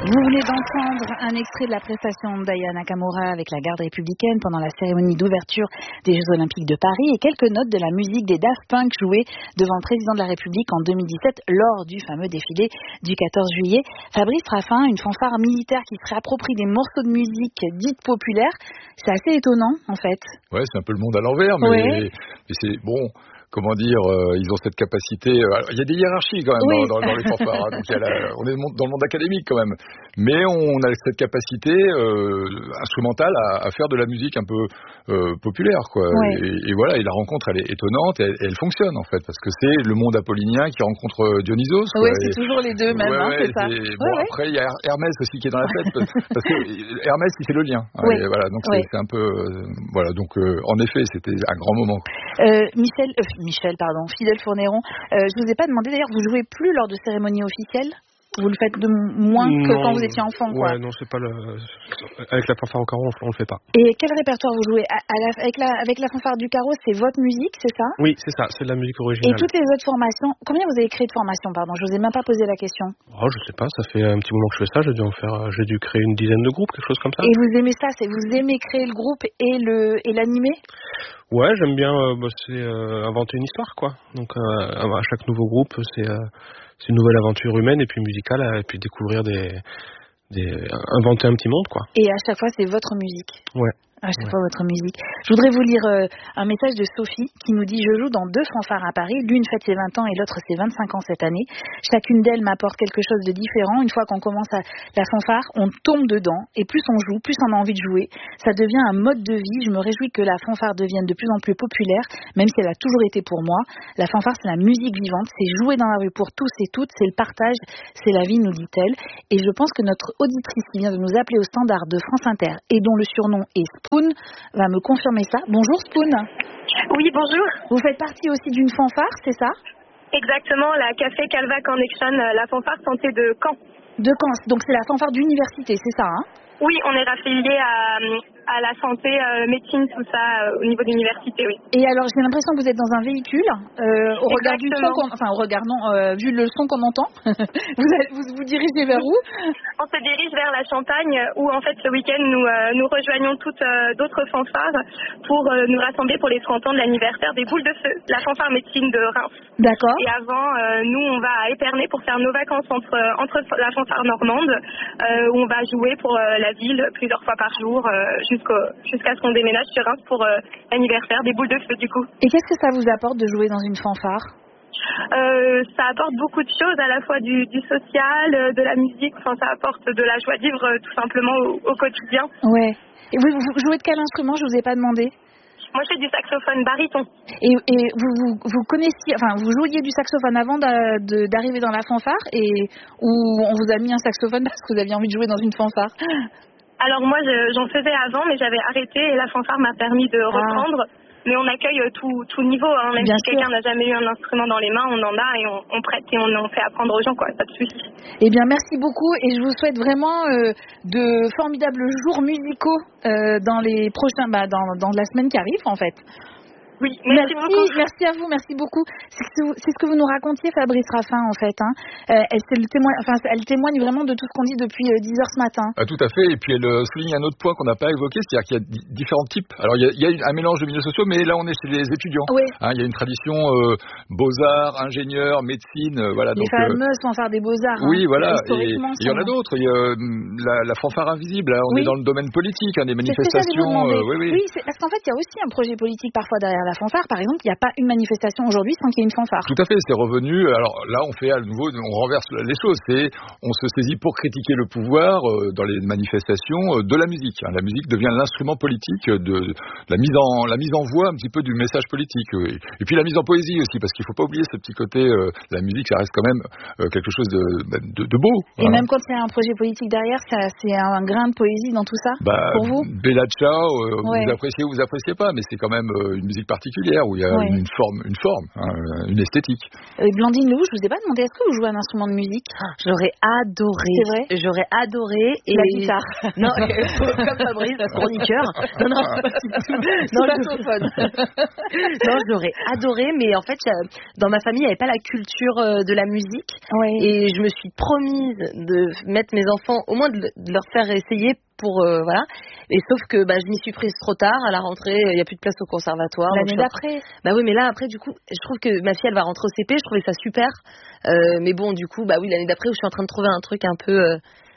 Vous venez d'entendre un extrait de la prestation d'Aya Nakamura avec la garde républicaine pendant la cérémonie d'ouverture des Jeux Olympiques de Paris et quelques notes de la musique des Daft Punk jouées devant le président de la République en 2017 lors du fameux défilé du 14 juillet. Fabrice Raffin, une fanfare militaire qui se réapproprie des morceaux de musique dites populaires, c'est assez étonnant en fait. Ouais, c'est un peu le monde à l'envers, mais c'est bon. Comment dire, ils ont cette capacité. Il y a des hiérarchies quand même dans les fanfares. Hein, donc on est dans le monde académique quand même, mais on a cette capacité instrumentale à faire de la musique un peu populaire, quoi. Et voilà, et la rencontre elle est étonnante, et elle fonctionne en fait, parce que c'est le monde apollinien qui rencontre Dionysos. Oui, c'est toujours les deux même, c'est ça. Bon, après il y a Hermès aussi qui est dans la fête, parce que Hermès il fait le lien. Oui. Et voilà, donc c'est un peu voilà. Donc en effet, c'était un grand moment. Fidèle Fourneron, je vous ai pas demandé d'ailleurs, vous jouez plus lors de cérémonies officielles? Vous le faites de moins que quand vous étiez enfant, quoi. Ouais, non, c'est pas avec la fanfare au carreau, on le fait pas. Et quel répertoire vous jouez avec la fanfare du carreau, c'est votre musique, c'est ça? Oui, c'est ça, c'est de la musique originale. Et toutes les autres formations, combien vous avez créé de formations, pardon? Je vous ai même pas posé la question. Oh, je sais pas, ça fait un petit moment que je fais ça, j'ai dû créer une dizaine de groupes, quelque chose comme ça. Et vous aimez ça, vous aimez créer le groupe et l'animer? Ouais, j'aime bien inventer une histoire, quoi. Donc à chaque nouveau groupe, c'est une nouvelle aventure humaine et puis musicale, et puis découvrir inventer un petit monde, quoi. Et à chaque fois, c'est votre musique. Ouais. À chaque fois votre musique. Je voudrais vous lire un message de Sophie qui nous dit: je joue dans 2 fanfares à Paris, l'une fête ses 20 ans et l'autre ses 25 ans cette année. Chacune d'elles m'apporte quelque chose de différent. Une fois qu'on commence la fanfare, on tombe dedans et plus on joue, plus on a envie de jouer. Ça devient un mode de vie. Je me réjouis que la fanfare devienne de plus en plus populaire, même si elle a toujours été pour moi. La fanfare, c'est la musique vivante, c'est jouer dans la rue pour tous et toutes, c'est le partage, c'est la vie, nous dit-elle. Et je pense que notre auditrice qui vient de nous appeler au standard de France Inter et dont le surnom est Spoon va me confirmer ça. Bonjour Spoon. Oui, bonjour. Vous faites partie aussi d'une fanfare, c'est ça? Exactement, la Café Calva Connection, la fanfare santé de Caen. De Caen, donc c'est la fanfare d'université, c'est ça, hein? Oui, on est raffilié à la santé, médecine, tout ça, au niveau de l'université, oui. Et alors, j'ai l'impression que vous êtes dans un véhicule, au regard du son vu le son qu'on entend. vous dirigez vers où? On se dirige vers la Champagne, où en fait ce week-end nous rejoignons toutes d'autres fanfares pour nous rassembler pour les 30 ans de l'anniversaire des Boules de Feu, la fanfare médecine de Reims. D'accord. Et avant, nous on va à Épernay pour faire nos vacances entre la fanfare normande, où on va jouer pour la ville plusieurs fois par jour, jusqu'à ce qu'on déménage sur Reims pour l'anniversaire des Boules de Feu du coup. Et qu'est-ce que ça vous apporte de jouer dans une fanfare? Ça apporte beaucoup de choses, à la fois du social, de la musique, enfin ça apporte de la joie de vivre tout simplement au quotidien. Ouais. Et vous jouez de quel instrument? Je vous ai pas demandé. Moi je fais du saxophone baryton. Et vous connaissiez, enfin vous jouiez du saxophone avant d'arriver dans la fanfare, ou on vous a mis un saxophone parce que vous aviez envie de jouer dans une fanfare? Alors moi j'en faisais avant, mais j'avais arrêté et la fanfare m'a permis de reprendre. Mais on accueille tout niveau, hein. Même si quelqu'un n'a jamais eu un instrument dans les mains, on en a et on prête et on fait apprendre aux gens, quoi, pas de souci. Eh bien merci beaucoup et je vous souhaite vraiment de formidables jours musicaux dans les prochains, dans la semaine qui arrive en fait. Oui, merci beaucoup. Merci à vous, merci beaucoup. C'est ce que vous nous racontiez, Fabrice Raffin, en fait. Hein. Elle témoigne vraiment de tout ce qu'on dit depuis 10 heures ce matin. Ah, tout à fait. Et puis elle souligne un autre point qu'on n'a pas évoqué, c'est-à-dire qu'il y a différents types. Alors il y a un mélange de milieux sociaux, mais là on est chez les étudiants. Oui. Hein, il y a une tradition beaux-arts, ingénieurs, médecine, voilà. Les fameuses fanfares des beaux-arts. Oui, voilà. Et il y en a d'autres. Il y a la fanfare invisible. Là, on est dans le domaine politique, hein, des manifestations. Oui, parce qu'en fait, il y a aussi un projet politique parfois derrière la fanfare. Par exemple, il n'y a pas une manifestation aujourd'hui sans qu'il y ait une fanfare. Tout à fait, c'est revenu. Alors là, on fait à nouveau, on renverse les choses. On se saisit pour critiquer le pouvoir dans les manifestations de la musique. La musique devient l'instrument politique de la mise en voix un petit peu du message politique. Et puis la mise en poésie aussi, parce qu'il ne faut pas oublier ce petit côté. La musique, ça reste quand même quelque chose de beau. Et même quand il y a un projet politique derrière, c'est un grain de poésie dans tout ça, pour vous? Bella Ciao, vous appréciez ou vous appréciez pas, mais c'est quand même une musique particulière. particulière, où il y a une forme, une esthétique. Blandine Lehoux, je vous ai pas demandé, est-ce que vous jouez un instrument de musique? J'aurais adoré. C'est vrai? J'aurais adoré. Et la guitare. Non, comme Fabrice, chroniqueur. Non, saxophone. Non, j'aurais adoré, mais en fait, dans ma famille, il n'y avait pas la culture de la musique. Oui. Et je me suis promise de mettre mes enfants, au moins de leur faire essayer pour voilà. Et sauf que je m'y suis prise trop tard. À la rentrée, il n'y a plus de place au conservatoire. L'année d'après. Oui, mais là après, du coup, je trouve que ma fille, elle va rentrer au CP. Je trouvais ça super. Mais bon, du coup, oui, l'année d'après, où je suis en train de trouver un truc un peu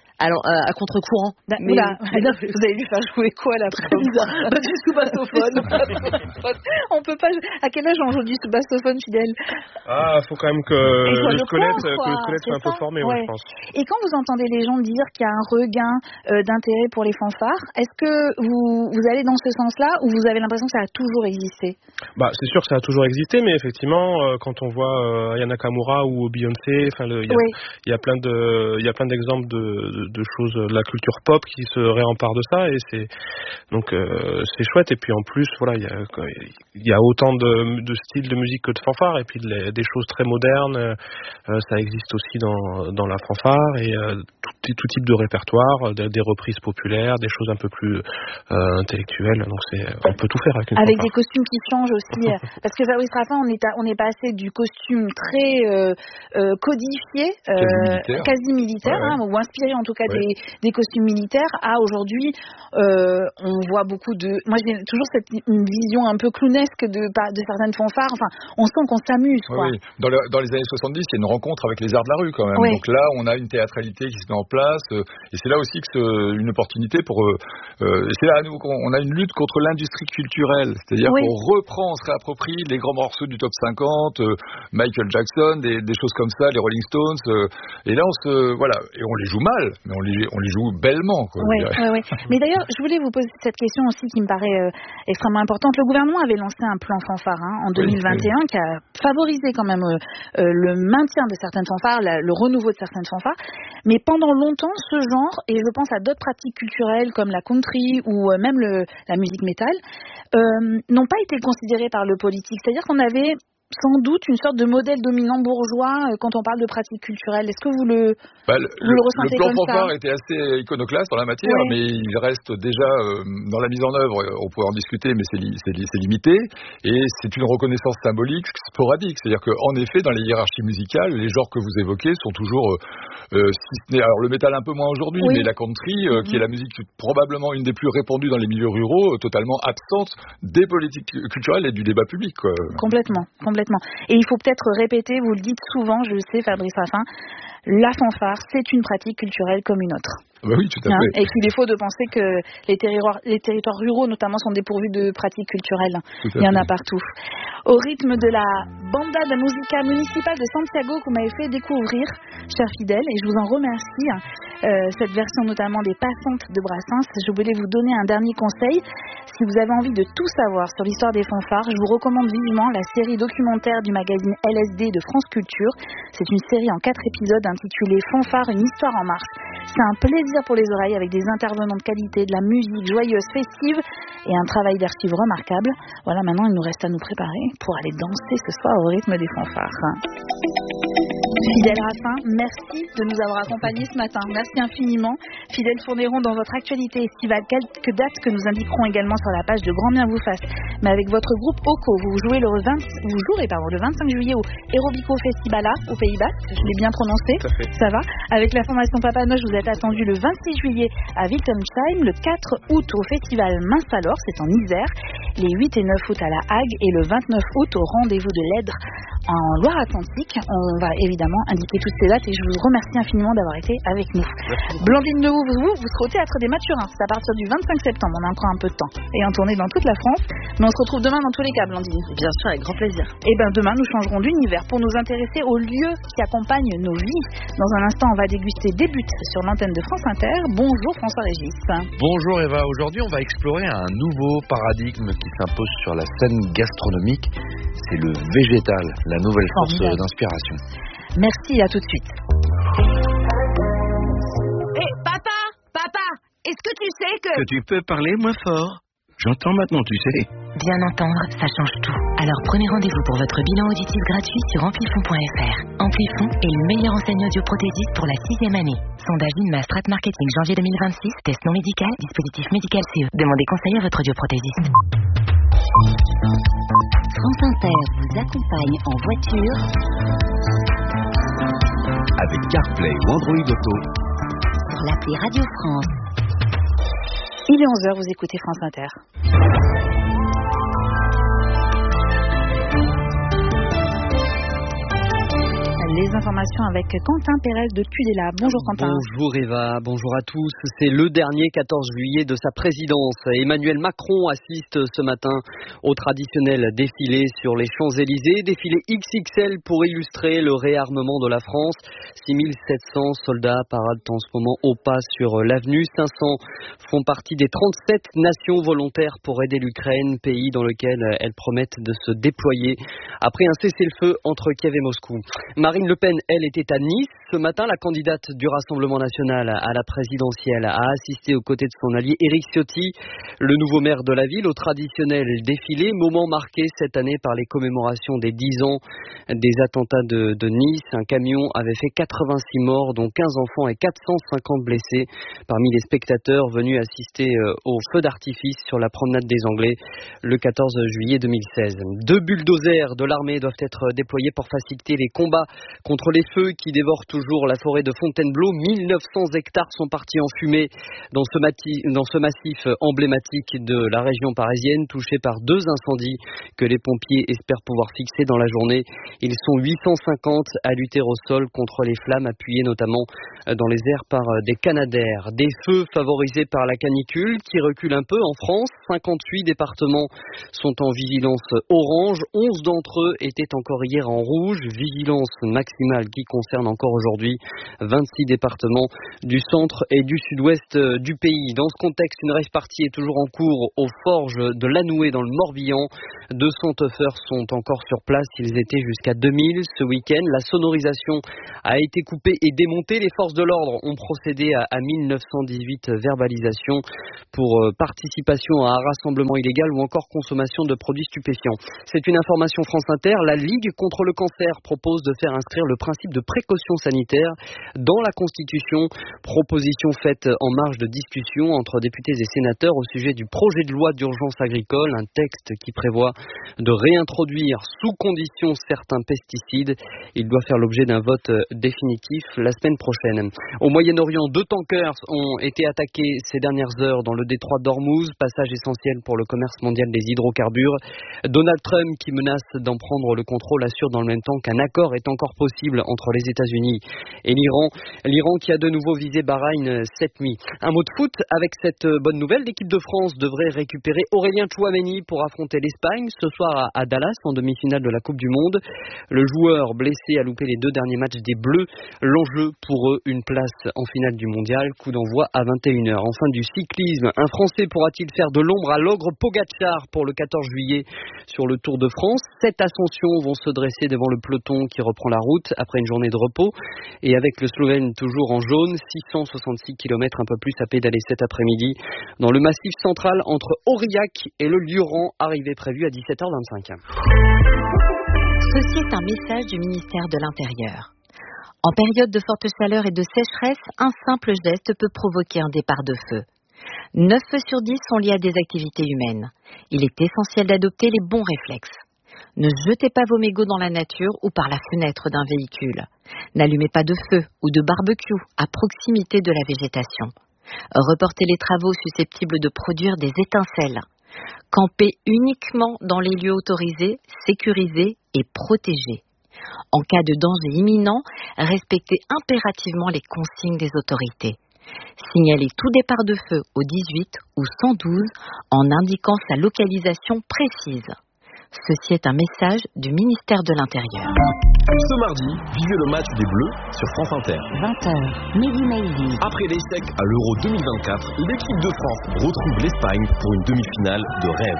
à contre-courant. Mais vous allez lui faire jouer quoi là? Du sous-bassophone. On peut pas. À quel âge on joue du sous-bassophone, Fidèle? Faut quand même que le squelette soit un peu formé, je pense. Et quand vous entendez les gens dire qu'il y a un regain d'intérêt pour les fanfares, est-ce que vous allez dans ce sens-là ou vous avez l'impression que ça a toujours existé? C'est sûr que ça a toujours existé, mais effectivement, quand on voit Aya Nakamura ou Beyoncé, il y a plein d'exemples de choses, de la culture pop qui se réemparent de ça, et c'est chouette. Et puis en plus, il y a autant de styles de musique que de fanfare, et puis des choses très modernes, ça existe aussi dans la fanfare, et tout type de répertoire, des reprises populaires, des choses un peu plus intellectuelles. Donc on peut tout faire avec une fanfare. Des costumes qui changent aussi, parce que Fabrice Raffin, on est passé du costume très codifié, quasi militaire, ou inspiré en tout cas des costumes militaires, à aujourd'hui on voit beaucoup moi j'ai toujours une vision un peu clownesque de certaines fanfares. Enfin, on sent qu'on s'amuse, quoi. Oui. Dans les années 70, il y a une rencontre avec les arts de la rue quand même. Donc là, on a une théâtralité qui se met en place, et c'est là aussi que c'est une opportunité pour c'est là à nouveau qu'on a une lutte contre l'industrie culturelle, c'est-à-dire qu'on se réapproprie les grands morceaux du top 50, Michael Jackson, des choses comme ça, les Rolling Stones, et là et on les joue mal, mais on les joue bellement, quoi. Oui. Mais d'ailleurs, je voulais vous poser cette question aussi qui me paraît extrêmement importante. Le gouvernement avait lancé un plan fanfare en 2021 qui a favorisé quand même le maintien de certaines fanfares, le renouveau de certaines fanfares. Mais pendant longtemps, ce genre, et je pense à d'autres pratiques culturelles comme la country ou même la musique métal, n'ont pas été considérées par le politique. C'est-à-dire qu'on avait sans doute une sorte de modèle dominant bourgeois quand on parle de pratiques culturelles. Est-ce que vous le ressentez comme ça? Le plan fanfare était assez iconoclaste en la matière, mais il reste déjà dans la mise en œuvre, on pourrait en discuter, mais c'est limité, et c'est une reconnaissance symbolique sporadique. C'est-à-dire qu'en effet, dans les hiérarchies musicales, les genres que vous évoquez sont toujours, alors le métal un peu moins aujourd'hui, mais la country, qui est la musique probablement une des plus répandues dans les milieux ruraux, totalement absente des politiques culturelles et du débat public, quoi. Complètement. Et il faut peut-être répéter, vous le dites souvent, je le sais, Fabrice Raffin, la fanfare, c'est une pratique culturelle comme une autre. Oui, tout à fait. Et qu'il est faux de penser que les territoires ruraux, notamment, sont dépourvus de pratiques culturelles. Il y en a partout. Au rythme de la Banda da Musica Municipale de Santiago que vous m'avez fait découvrir, cher fidèle, et je vous en remercie, cette version notamment des Passantes de Brassens, je voulais vous donner un dernier conseil. Si vous avez envie de tout savoir sur l'histoire des fanfares, je vous recommande vivement la série documentaire du magazine LSD de France Culture. C'est une série en 4 épisodes intitulée Fanfare, une histoire en marche. C'est un plaisir pour les oreilles avec des intervenants de qualité, de la musique joyeuse, festive et un travail d'archive remarquable. Voilà, maintenant il nous reste à nous préparer pour aller danser ce soir au rythme des fanfares. Fidèle Raffin, merci de nous avoir accompagnés ce matin. Merci infiniment. Fidèle Fourneron, dans votre actualité estivale, quelques dates que nous indiquerons également sur la page de Grand Bien vous fasse. Mais avec votre groupe OCO, vous jouerez le 25 juillet au Aerobico Festivala au Pays Basque. Je l'ai bien prononcé. Ça va. Avec la formation Papa Noche, vous êtes attendu le 26 juillet à Wittelsheim, le 4 août au festival Mince-Alors, c'est en Isère, les 8 et 9 août à La Hague et le 29 août au rendez-vous de l'Èdre en Loire-Atlantique. On va évidemment indiquer toutes ces dates et je vous remercie infiniment d'avoir été avec nous. Blandine Lehoux, vous serez au Théâtre des Mathurins. C'est à partir du 25 septembre. On a encore un peu de temps et en tournée dans toute la France. Mais on se retrouve demain dans tous les cas, Blandine. Bien sûr, avec grand plaisir. Et demain, nous changerons d'univers pour nous intéresser aux lieux qui accompagnent nos vies. Dans un instant, on va déguster des buts sur l'antenne de France Inter. Bonjour François-Régis. Bonjour Eva. Aujourd'hui, on va explorer un nouveau paradigme qui s'impose sur la scène gastronomique. C'est le végétal, la nouvelle force d'inspiration. Merci, à tout de suite. Hé, papa, est-ce que tu sais que... Que tu peux parler moins fort. J'entends maintenant, tu sais. Bien entendre, ça change tout. Alors prenez rendez-vous pour votre bilan auditif gratuit sur amplifon.fr. Amplifon est le meilleur enseigne audioprothésiste pour la 6e année. Sondage INMA Strat Marketing janvier 2026, test non médical, dispositif médical CE. Demandez conseil à votre audioprothésiste. France Inter vous accompagne en voiture avec CarPlay ou Android Auto sur l'appli Radio France. Il est 11h, vous écoutez France Inter. Les informations avec Quentin Pérez de Tudela. Bonjour Quentin. Bonjour Eva, bonjour à tous. C'est le dernier 14 juillet de sa présidence. Emmanuel Macron assiste ce matin au traditionnel défilé sur les Champs-Élysées. Défilé XXL pour illustrer le réarmement de la France. 6700 soldats paradent en ce moment au pas sur l'avenue. 500 font partie des 37 nations volontaires pour aider l'Ukraine, pays dans lequel elles promettent de se déployer après un cessez-le-feu entre Kiev et Moscou. Marine Le Pen, elle, était à Nice. Ce matin, la candidate du Rassemblement national à la présidentielle a assisté aux côtés de son allié Éric Ciotti, le nouveau maire de la ville, au traditionnel défilé, moment marqué cette année par les commémorations des 10 ans des attentats de Nice. Un camion avait fait 86 morts, dont 15 enfants et 450 blessés, parmi les spectateurs venus assister au feu d'artifice sur la promenade des Anglais le 14 juillet 2016. 2 bulldozers de l'armée doivent être déployés pour faciliter les combats contre les feux qui dévorent toujours la forêt de Fontainebleau. 1900 hectares sont partis en fumée dans ce massif emblématique de la région parisienne, touché par 2 incendies que les pompiers espèrent pouvoir fixer dans la journée. Ils sont 850 à lutter au sol contre les flammes, appuyées notamment dans les airs par des canadaires. Des feux favorisés par la canicule qui recule un peu en France. 58 départements sont en vigilance orange. 11 d'entre eux étaient encore hier en rouge. Vigilance maximale qui concerne encore aujourd'hui 26 départements du centre et du sud-ouest du pays. Dans ce contexte, une rave-party est toujours en cours aux forges de Lanouet dans le Morbihan. 200 teufeurs sont encore sur place. Ils étaient jusqu'à 2000 ce week-end. La sonorisation a été coupée et démontée. Les forces de l'ordre ont procédé à 1918 verbalisations pour participation à un rassemblement illégal ou encore consommation de produits stupéfiants. C'est une information France Inter. La Ligue contre le cancer propose de faire inscrire le principe de précaution sanitaire dans la Constitution. Proposition faite en marge de discussion entre députés et sénateurs au sujet du projet de loi d'urgence agricole, un texte qui prévoit de réintroduire sous condition certains pesticides. Il doit faire l'objet d'un vote définitif la semaine prochaine. Au Moyen-Orient, 2 tankers ont été attaqués ces dernières heures dans le détroit d'Ormuz, passage essentiel pour le commerce mondial des hydrocarbures. Donald Trump, qui menace d'en prendre le contrôle, assure dans le même temps qu'un accord est encore possible entre les États-Unis et l'Iran. L'Iran qui a de nouveau visé Bahreïn cette nuit. Un mot de foot avec cette bonne nouvelle. L'équipe de France devrait récupérer Aurélien Tchouaméni pour affronter l'Espagne ce soir à Dallas en demi-finale de la Coupe du Monde. Le joueur blessé a loupé les 2 derniers matchs des Bleus. L'enjeu pour eux, une place en finale du mondial. Coup d'envoi à 21h. Enfin, du cyclisme. Un Français pourra-t-il faire de l'ombre à l'ogre Pogacar pour le 14 juillet sur le Tour de France? 7 ascensions vont se dresser devant le peloton qui reprend la route après une journée de repos. Et avec le Slovène toujours en jaune, 666 km un peu plus à pédaler cet après-midi dans le massif central entre Aurillac et le Lioran, arrivée prévue à 17h25. Ceci est un message du ministère de l'Intérieur. En période de forte chaleur et de sécheresse, un simple geste peut provoquer un départ de feu. 9 feux sur 10 sont liés à des activités humaines. Il est essentiel d'adopter les bons réflexes. Ne jetez pas vos mégots dans la nature ou par la fenêtre d'un véhicule. N'allumez pas de feu ou de barbecue à proximité de la végétation. Reportez les travaux susceptibles de produire des étincelles. Campez uniquement dans les lieux autorisés, sécurisés et protégés. En cas de danger imminent, respectez impérativement les consignes des autorités. Signalez tout départ de feu au 18 ou 112 en indiquant sa localisation précise. Ceci est un message du ministère de l'Intérieur. Ce mardi, vivez le match des Bleus sur France Inter. 20h, Mehdi Maizi. Après l'échec à l'Euro 2024, l'équipe de France retrouve l'Espagne pour une demi-finale de rêve.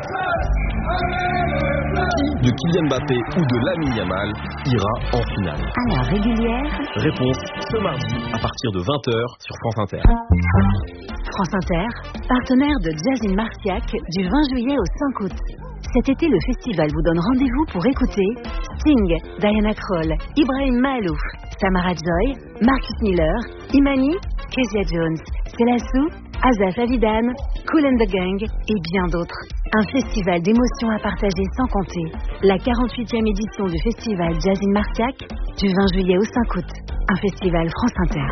Qui de Kylian Mbappé ou de Lamine Yamal ira en finale? À la régulière. Réponse ce mardi à partir de 20h sur France Inter. France Inter, partenaire de Jazz in Marciac du 20 juillet au 5 août. Cet été, le festival vous donne rendez-vous pour écouter Sting, Diana Krall, Ibrahim Maalouf, Samara Joy, Marcus Miller, Imani, Kezia Jones, Selassou, Asaf Avidan, Kool and the Gang et bien d'autres. Un festival d'émotions à partager sans compter. La 48e édition du festival Jazz in Marciac du 20 juillet au 5 août. Un festival France Inter.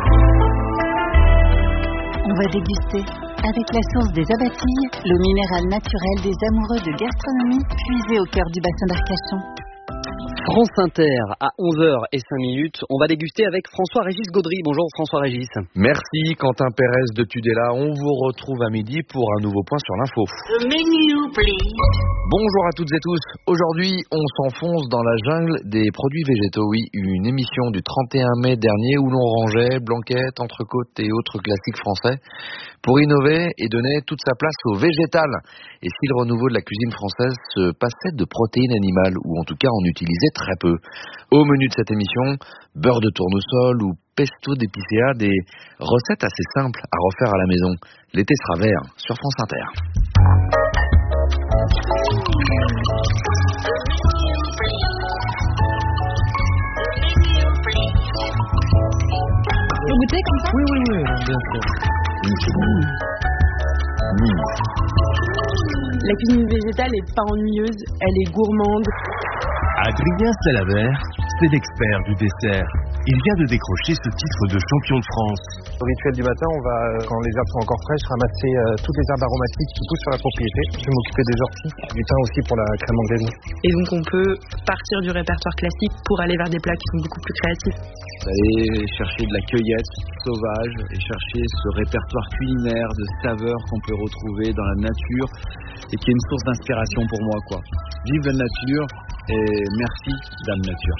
On va déguster avec la source des Abatilles, l'eau minérale naturelle des amoureux de gastronomie, puisée au cœur du bassin d'Arcachon. France Inter à 11h05. On va déguster avec François-Régis Gaudry. Bonjour François-Régis. Merci Quentin Pérez de Tudela. On vous retrouve à midi pour un nouveau point sur l'info. The menu, please. Bonjour à toutes et tous. Aujourd'hui, on s'enfonce dans la jungle des produits végétaux. Oui, une émission du 31 mai dernier où l'on rangeait blanquettes, entrecôtes et autres classiques français pour innover et donner toute sa place au végétal. Et si le renouveau de la cuisine française se passait de protéines animales, ou en tout cas en utilisait très peu. Au menu de cette émission, beurre de tournesol ou pesto d'épicéa, des recettes assez simples à refaire à la maison. L'été sera vert sur France Inter. Vous goûtez comme ça ? Oui, bien sûr. La cuisine végétale est pas ennuyeuse, elle est gourmande. Adrien Salavert, c'est l'expert du dessert. Il vient de décrocher ce titre de champion de France. Au rituel du matin, on va, quand les herbes sont encore fraîches, ramasser toutes les herbes aromatiques qui poussent sur la propriété. Je vais m'occuper des orties, du thym aussi pour la crème anglaise. Et donc on peut partir du répertoire classique pour aller vers des plats qui sont beaucoup plus créatifs. Aller chercher de la cueillette sauvage et chercher ce répertoire culinaire de saveurs qu'on peut retrouver dans la nature et qui est une source d'inspiration pour moi, quoi. Vive la nature et merci Dame Nature.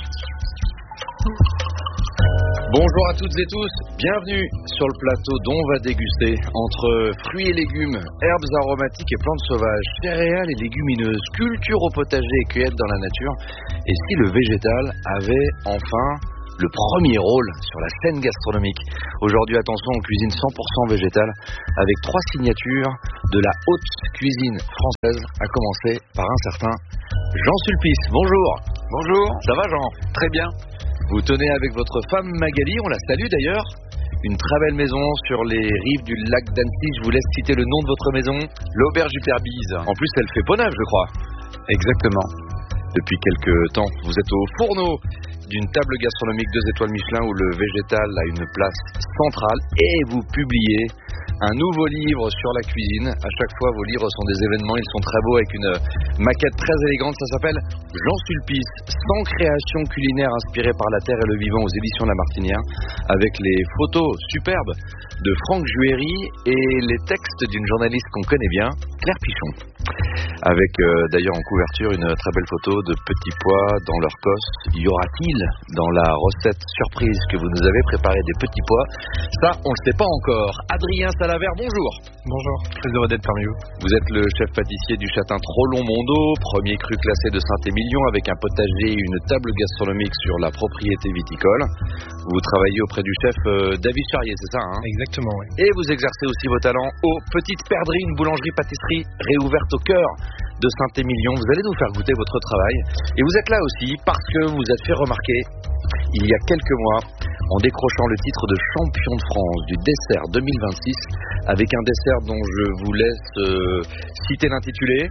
Bonjour à toutes et tous, bienvenue sur le plateau dont on va déguster entre fruits et légumes, herbes aromatiques et plantes sauvages, céréales et légumineuses, culture au potager et cueillettes dans la nature. Et si le végétal avait enfin le premier rôle sur la scène gastronomique. Aujourd'hui, attention, on cuisine 100% végétal avec 3 signatures de la haute cuisine française, à commencer par un certain Jean Sulpice. Bonjour. Bonjour. Ça va Jean? Très bien. Vous tenez avec votre femme Magali, on la salue d'ailleurs, une très belle maison sur les rives du lac d'Annecy. Je vous laisse citer le nom de votre maison. L'auberge du Père Bise. En plus, elle fait peau neuve, je crois. Exactement. Depuis quelques temps, vous êtes au fourneau d'une table gastronomique 2 étoiles Michelin où le végétal a une place centrale et vous publiez un nouveau livre sur la cuisine. À chaque fois, vos livres sont des événements, ils sont très beaux avec une maquette très élégante. Ça s'appelle Jean Sulpice, 100 créations culinaires inspirées par la terre et le vivant aux éditions La Martinière, avec les photos superbes de Franck Juéry et les textes d'une journaliste qu'on connaît bien, Claire Pichon. Avec d'ailleurs en couverture une très belle photo de petits pois dans leur cosse. Y aura-t-il dans la recette surprise que vous nous avez préparée des petits pois? Ça, on ne le sait pas encore. Adrien Salavert, bonjour. Bonjour, très heureux d'être parmi vous. Vous êtes le chef pâtissier du Châtain Trollon-Mondeau, premier cru classé de Saint-Émilion avec un potager et une table gastronomique sur la propriété viticole. Vous travaillez auprès du chef David Charrier, c'est ça hein? Exactement, oui. Et vous exercez aussi vos talents aux Petites Perdrix, une boulangerie-pâtisserie réouverte au cœur de Saint-Émilion. Vous allez nous faire goûter votre travail. Et vous êtes là aussi parce que vous êtes fait remarquer il y a quelques mois en décrochant le titre de champion de France du dessert 2026 avec un dessert dont je vous laisse citer l'intitulé.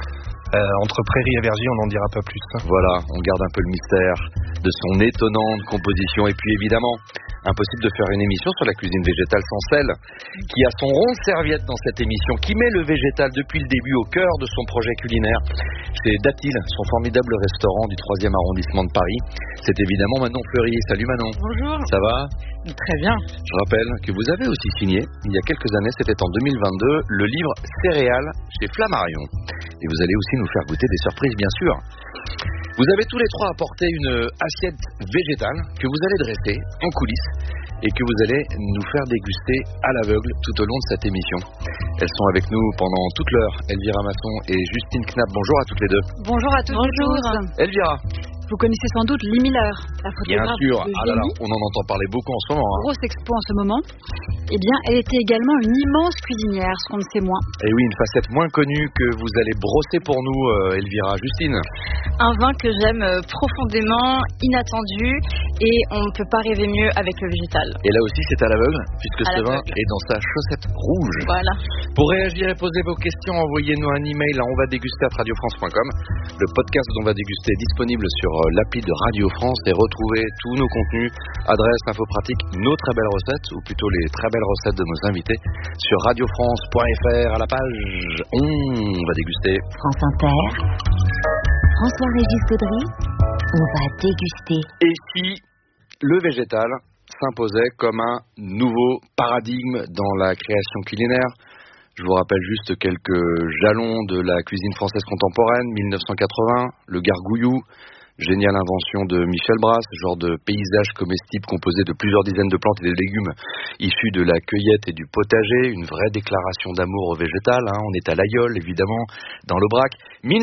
Entre prairie et verger, on n'en dira pas plus. Voilà, on garde un peu le mystère de son étonnante composition. Et puis évidemment, impossible de faire une émission sur la cuisine végétale sans celle qui a son rond de serviette dans cette émission, qui met le végétal depuis le début au cœur de son projet culinaire. C'est Datil, son formidable restaurant du 3e arrondissement de Paris. C'est évidemment Manon Fleury. Salut Manon. Bonjour. Ça va? Très bien. Je rappelle que vous avez aussi signé, il y a quelques années, c'était en 2022, le livre Céréales chez Flammarion. Et vous allez aussi nous faire goûter des surprises, bien sûr. Vous avez tous les trois apporté une assiette végétale que vous allez dresser en coulisses et que vous allez nous faire déguster à l'aveugle tout au long de cette émission. Elles sont avec nous pendant toute l'heure, Elvira Masson et Justine Knapp. Bonjour à toutes les deux. Bonjour à toutes. Bonjour. Elvira, Vous connaissez sans doute Lee Miller, la Bien photographe sûr, de ah là là, génie. on en entend parler beaucoup en ce moment. Grosse expo en ce moment. Eh bien, elle était également une immense cuisinière, ce qu'on ne sait moins. Et oui, une facette moins connue que vous allez brosser pour nous, Elvira. Justine. Un vin que j'aime profondément, inattendu, et on ne peut pas rêver mieux avec le végétal. Et là aussi, c'est à l'aveugle, puisque À ce vin l'aveugle. est dans sa chaussette rouge. Voilà. Pour réagir et poser vos questions, envoyez-nous un email à onvadéguster@radiofrance.com. Le podcast d'On va déguster est disponible sur l'appli de Radio France et retrouvez tous nos contenus, adresses, infos pratiques, nos très belles recettes, ou plutôt les très belles recettes de nos invités, sur radiofrance.fr à la page On va déguster. France Inter, François-Régis Gaudry, on va déguster. Et si le végétal s'imposait comme un nouveau paradigme dans la création culinaire? Je vous rappelle juste quelques jalons de la cuisine française contemporaine, 1980, le gargouillou, géniale invention de Michel Brasse, genre de paysage comestible composé de plusieurs dizaines de plantes et de légumes issus de la cueillette et du potager, une vraie déclaration d'amour au végétal, on est à l'aïeul évidemment, dans l'Aubrac.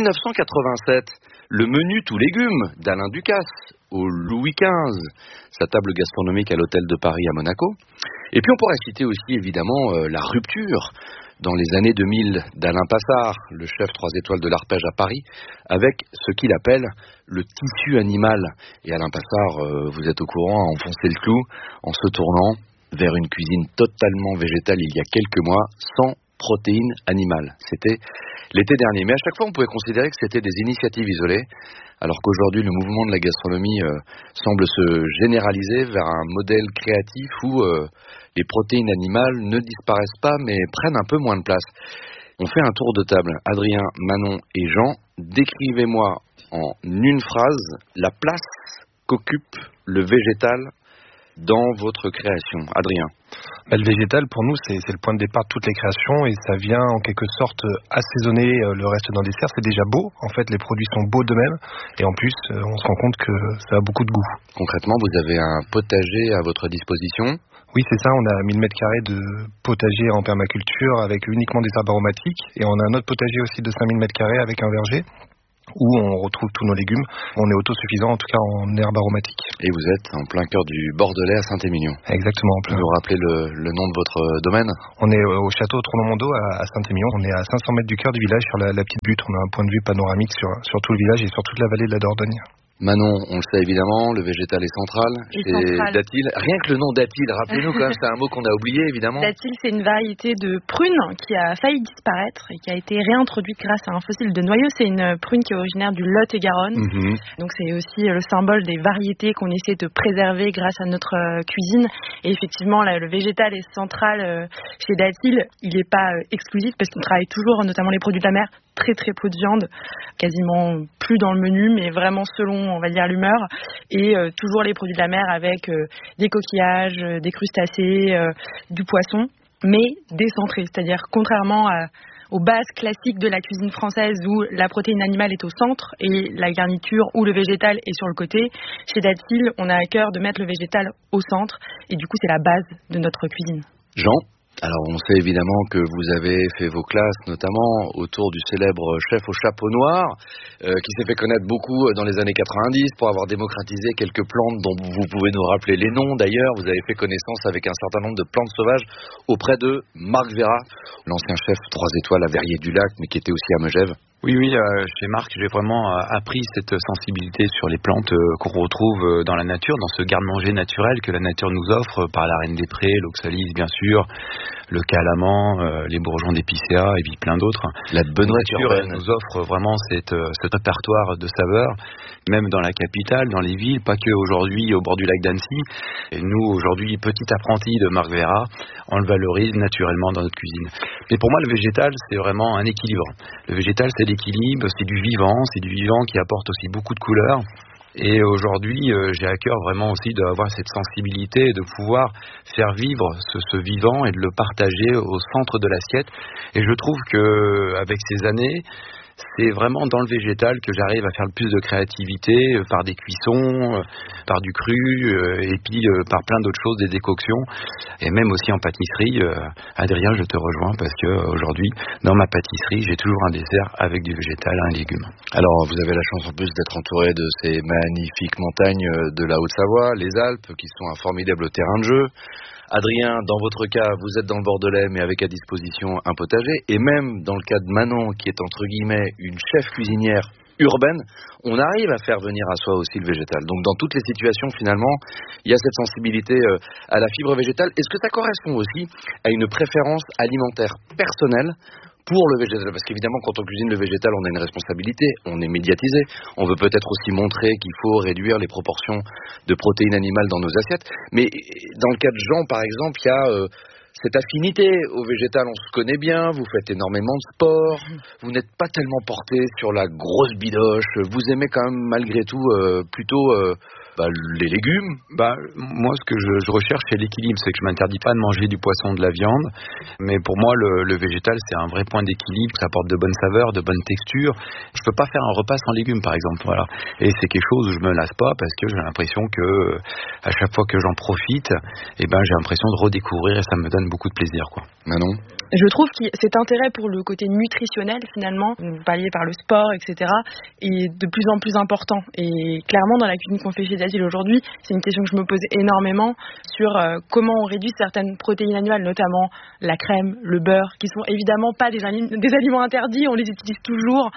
1987, le menu tout légumes d'Alain Ducasse, au Louis XV, sa table gastronomique à l'hôtel de Paris à Monaco. Et puis on pourrait citer aussi évidemment la rupture dans les années 2000 d'Alain Passard, le chef 3 étoiles de l'Arpège à Paris, avec ce qu'il appelle le tissu animal. Et Alain Passard, vous êtes au courant, a enfoncé le clou en se tournant vers une cuisine totalement végétale il y a quelques mois, sans protéines animales. C'était l'été dernier. Mais à chaque fois, on pouvait considérer que c'était des initiatives isolées, alors qu'aujourd'hui, le mouvement de la gastronomie semble se généraliser vers un modèle créatif où les protéines animales ne disparaissent pas, mais prennent un peu moins de place. On fait un tour de table. Adrien, Manon et Jean, décrivez-moi en une phrase la place qu'occupe le végétal dans votre création. Adrien. Le végétal, pour nous, c'est le point de départ de toutes les créations et ça vient en quelque sorte assaisonner le reste d'un dessert. C'est déjà beau, en fait, les produits sont beaux d'eux-mêmes et en plus, on se rend compte que ça a beaucoup de goût. Concrètement, vous avez un potager à votre disposition? Oui, c'est ça, on a 1000 m² de potager en permaculture avec uniquement des herbes aromatiques et on a un autre potager aussi de 5000 m² avec un verger où on retrouve tous nos légumes. On est autosuffisant, en tout cas en herbes aromatiques. Et vous êtes en plein cœur du Bordelais à Saint-Émilion. Exactement. En plein. Vous vous rappelez le nom de votre domaine? On est au château Tronon-Mondo à Saint-Émilion. On est à 500 mètres du cœur du village sur la petite butte. On a un point de vue panoramique sur tout le village et sur toute la vallée de la Dordogne. Manon, on le sait évidemment, le végétal est central. C'est Datil. Rien que le nom Datil, rappelez-nous quand même, c'est un mot qu'on a oublié évidemment. Datil, c'est une variété de prune qui a failli disparaître et qui a été réintroduite grâce à un fossile de noyau. C'est une prune qui est originaire du Lot-et-Garonne. Donc c'est aussi le symbole des variétés qu'on essaie de préserver grâce à notre cuisine. Et effectivement, là, le végétal est central chez Datil. Il n'est pas exclusif parce qu'on travaille toujours, notamment les produits de la mer, très très peu de viande, quasiment plus dans le menu, mais vraiment selon, on va dire, l'humeur, et toujours les produits de la mer avec des coquillages, des crustacés, du poisson, mais décentrés, c'est-à-dire contrairement aux bases classiques de la cuisine française où la protéine animale est au centre et la garniture ou le végétal est sur le côté. Chez Datil, on a à cœur de mettre le végétal au centre et du coup c'est la base de notre cuisine. Jean? Alors on sait évidemment que vous avez fait vos classes notamment autour du célèbre chef au chapeau noir qui s'est fait connaître beaucoup dans les années 90 pour avoir démocratisé quelques plantes dont vous pouvez nous rappeler les noms d'ailleurs. Vous avez fait connaissance avec un certain nombre de plantes sauvages auprès de Marc Vera, l'ancien chef 3 étoiles à Verrier-du-Lac mais qui était aussi à Megève. Oui, chez Marc, j'ai vraiment appris cette sensibilité sur les plantes qu'on retrouve dans la nature, dans ce garde-manger naturel que la nature nous offre par la reine des prés, l'oxalis bien sûr, le calaman, les bourgeons d'épicéa et puis plein d'autres. La bonne nature nous offre vraiment ce répertoire de saveurs, même dans la capitale, dans les villes, pas que aujourd'hui au bord du lac d'Annecy. Et nous, aujourd'hui, petits apprentis de Marc Vera, on le valorise naturellement dans notre cuisine. Mais pour moi, le végétal, c'est vraiment un équilibre. Le végétal, c'est l'équilibre, c'est du vivant qui apporte aussi beaucoup de couleurs. Et aujourd'hui, j'ai à cœur vraiment aussi d'avoir cette sensibilité et de pouvoir faire vivre ce vivant et de le partager au centre de l'assiette. Et je trouve que avec ces années, c'est vraiment dans le végétal que j'arrive à faire le plus de créativité, par des cuissons, par du cru, et puis par plein d'autres choses, des décoctions, et même aussi en pâtisserie. Adrien, je te rejoins parce que aujourd'hui, dans ma pâtisserie, j'ai toujours un dessert avec du végétal, un légume. Alors, vous avez la chance en plus d'être entouré de ces magnifiques montagnes de la Haute-Savoie, les Alpes, qui sont un formidable terrain de jeu. Adrien, dans votre cas, vous êtes dans le Bordelais, mais avec à disposition un potager. Et même dans le cas de Manon, qui est entre guillemets une chef cuisinière urbaine, on arrive à faire venir à soi aussi le végétal. Donc dans toutes les situations, finalement, il y a cette sensibilité à la fibre végétale. Est-ce que ça correspond aussi à une préférence alimentaire personnelle pour le végétal? Parce qu'évidemment, quand on cuisine le végétal, on a une responsabilité, on est médiatisé, on veut peut-être aussi montrer qu'il faut réduire les proportions de protéines animales dans nos assiettes. Mais dans le cas de Jean, par exemple, il y a cette affinité au végétal, on se connaît bien, vous faites énormément de sport, vous n'êtes pas tellement porté sur la grosse bidoche, vous aimez quand même malgré tout plutôt les légumes. Moi, ce que je recherche, c'est l'équilibre. C'est que je m'interdis pas de manger du poisson, de la viande. Mais pour moi, le végétal, c'est un vrai point d'équilibre. Ça apporte de bonnes saveurs, de bonnes textures. Je peux pas faire un repas sans légumes, par exemple. Voilà. Et c'est quelque chose où je me lasse pas parce que j'ai l'impression que à chaque fois que j'en profite, j'ai l'impression de redécouvrir et ça me donne beaucoup de plaisir, quoi. Manon? Je trouve que cet intérêt pour le côté nutritionnel, finalement, vous parliez par le sport, etc., est de plus en plus important. Et clairement, dans la cuisine qu'on fait chez Dasil aujourd'hui, c'est une question que je me pose énormément sur comment on réduit certaines protéines animales, notamment la crème, le beurre, qui sont évidemment pas des aliments interdits, on les utilise toujours,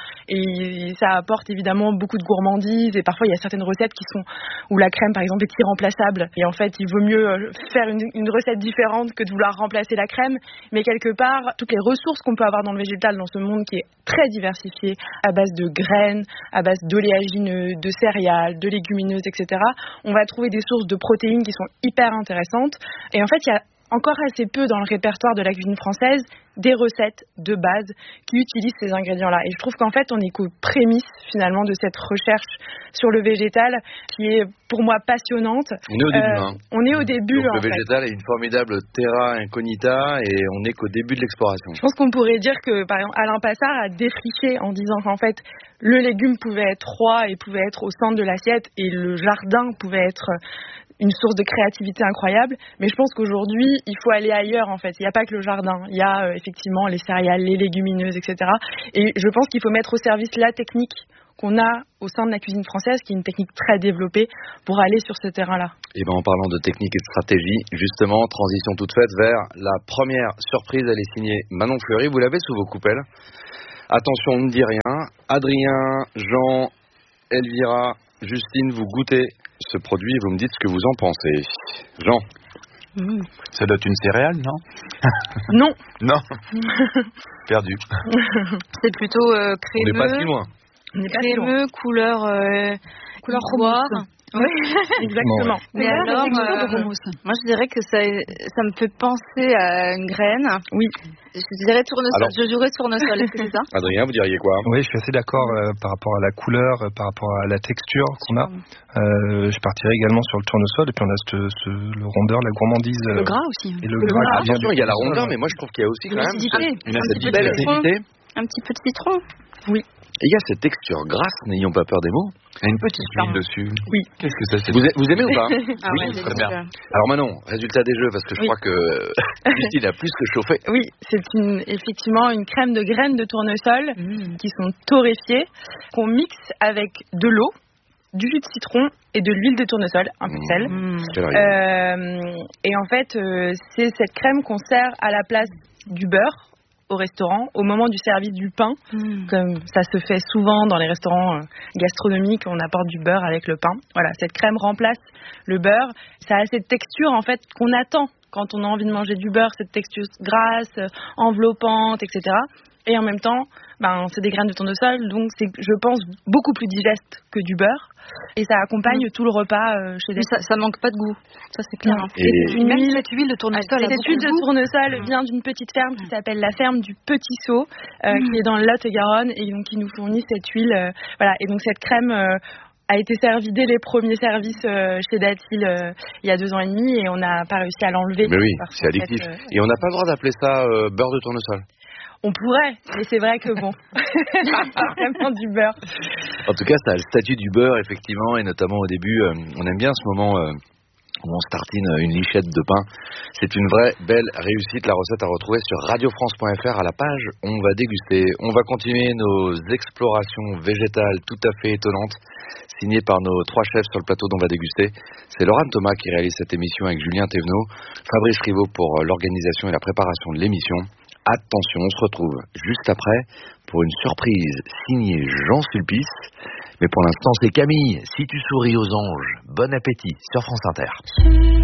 et ça apporte évidemment beaucoup de gourmandise, et parfois il y a certaines recettes où la crème, par exemple, est irremplaçable, et en fait, il vaut mieux faire une recette différente que de vouloir remplacer la crème, mais quelque part, toutes les ressources qu'on peut avoir dans le végétal, dans ce monde qui est très diversifié, à base de graines, à base d'oléagineux, de céréales, de légumineuses, etc., on va trouver des sources de protéines qui sont hyper intéressantes. Et en fait, il y a encore assez peu dans le répertoire de la cuisine française des recettes de base qui utilisent ces ingrédients-là. Et je trouve qu'en fait, on est qu'aux prémices, finalement, de cette recherche sur le végétal qui est, pour moi, passionnante. On est au début, On est au début, donc, le végétal est une formidable terra incognita et on n'est qu'au début de l'exploration. Je pense qu'on pourrait dire que, par exemple, Alain Passard a défriché en disant qu'en fait, le légume pouvait être roi et pouvait être au centre de l'assiette et le jardin pouvait être une source de créativité incroyable, mais je pense qu'aujourd'hui, il faut aller ailleurs, en fait. Il n'y a pas que le jardin, il y a effectivement les céréales, les légumineuses, etc. Et je pense qu'il faut mettre au service la technique qu'on a au sein de la cuisine française, qui est une technique très développée, pour aller sur ce terrain-là. Et en parlant de technique et de stratégie, justement, transition toute faite vers la première surprise, elle est signée Manon Fleury, vous l'avez sous vos coupelles. Attention, on ne dit rien. Adrien, Jean, Elvira, Justine, vous goûtez ce produit et vous me dites ce que vous en pensez. Jean? Ça doit être une céréale, non? Non. Non. Perdu. C'est plutôt crémeux. On n'est pas si loin. Crémeux, couleur ivoire. Oui, exactement. Mais alors, moi je dirais que ça me fait penser à une graine. Oui. Je dirais tournesol. Alors, je jouerais tournesol. Est-ce que c'est ça? Adrien, vous diriez quoi? Oui, je suis assez d'accord par rapport à la couleur, par rapport à la texture qu'on a. Je partirais également sur le tournesol et puis on a le rondeur, la gourmandise. Le gras aussi. Et le gras. Attention, il y a la rondeur, mais moi je trouve qu'il y a aussi quand même une acidité. Un petit peu de citron. Oui. Et il y a cette texture grasse, n'ayons pas peur des mots. Il y a une petite huile dessus. Oui. Qu'est-ce que ça c'est? Vous aimez ou pas? Oui, très bien. Alors Manon, résultat des jeux, parce que je crois que Justine a plus que chauffé. Oui, c'est effectivement une crème de graines de tournesol qui sont torréfiées, qu'on mixe avec de l'eau, du jus de citron et de l'huile de tournesol, un peu de sel. Et en fait, c'est cette crème qu'on sert à la place du beurre au restaurant, au moment du service du pain, comme ça se fait souvent dans les restaurants gastronomiques, on apporte du beurre avec le pain. Voilà, cette crème remplace le beurre. Ça a cette texture en fait qu'on attend quand on a envie de manger du beurre, cette texture grasse, enveloppante, etc. Et en même temps, c'est des graines de tournesol, donc c'est, je pense, beaucoup plus digeste que du beurre. Et ça accompagne tout le repas chez des... Ça manque pas de goût, ça c'est clair. Et même cette huile de tournesol, cette huile de tournesol vient d'une petite ferme qui s'appelle la ferme du Petit Saut, qui est dans le Lot-et-Garonne, et donc qui nous fournit cette huile. Voilà. Et donc cette crème a été servie dès les premiers services chez Datil il y a 2 ans et demi, et on n'a pas réussi à l'enlever. Mais oui, c'est addictif. Et on n'a pas le droit d'appeler ça beurre de tournesol? On pourrait, mais c'est vrai que bon, c'est vraiment du beurre. En tout cas, ça a le statut du beurre, effectivement, et notamment au début, on aime bien ce moment où on se tartine une lichette de pain. C'est une vraie belle réussite. La recette à retrouver sur radiofrance.fr à la page On va déguster. On va continuer nos explorations végétales tout à fait étonnantes, signées par nos 3 chefs sur le plateau d'On va déguster. C'est Laurent Thomas qui réalise cette émission avec Julien Thévenot, Fabrice Rivaud pour l'organisation et la préparation de l'émission. Attention, on se retrouve juste après pour une surprise signée Jean Sulpice. Mais pour l'instant, c'est Camille. Si tu souris aux anges, bon appétit sur France Inter.